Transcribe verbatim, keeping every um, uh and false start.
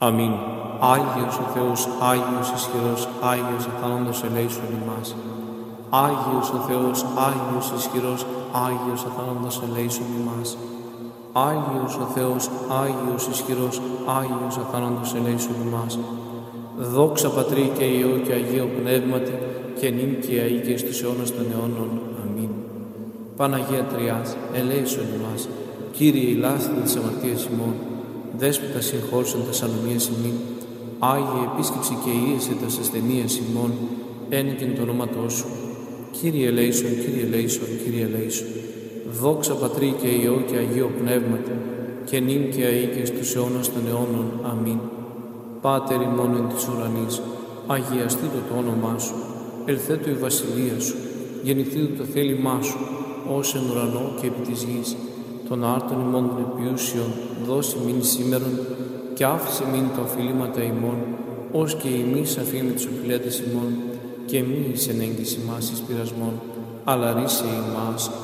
Αμήν. Άγιος ο Θεός, Άγιος ισχυρός, Άγιος αθάνατος ελέησον ημάς. Άγιος ο Θεός, Άγιος ισχυρός, Άγιος αθάνατος ελέησον ημάς. Άγιος ο Θεός, Άγιος ισχυρός, Άγιος αθάνατος ελέησον ημάς. Δόξα Πατρί και Υιό και Αγίο Πνεύματι, και νυν και αεί και εις τους αιώνας των αιώνων. Αμήν. Παναγία Τριάς, ελέησον ημάς. Κύριε ηλάσθη της αμαρτίας ημών, Δέσποτα συγχώρησον τας ανομίας ημών, Άγιε επίσκεψη και ίεσε τας ασθενείας ημών, ένικεν το ονόματό σου. Κύριε ελέησον, Κύριε ελέησον, Κύριε ελέησον. Δόξα Πατρί και Υιό και Αγίο Πνεύματι, και νυν και αεί και εις τους αιώνας των αιώνων. Αμήν. Πάτερ ημών εν της ουρανής, αγιαστήτω το όνομά σου, ελθέτω η βασιλεία σου, γεννηθήτω το θέλημά σου, ως εν ουρανό και επί της γης. Των άρτων ημών των επιούσιων, δώσει μην σήμερον, και άφησε μην τα οφειλήματα ημών, ως και εμείς αφήνουμε τις οφειλέτες ημών, και μη εις εν έγκυση μας εις πειρασμών, αλλά ρίσε ημάς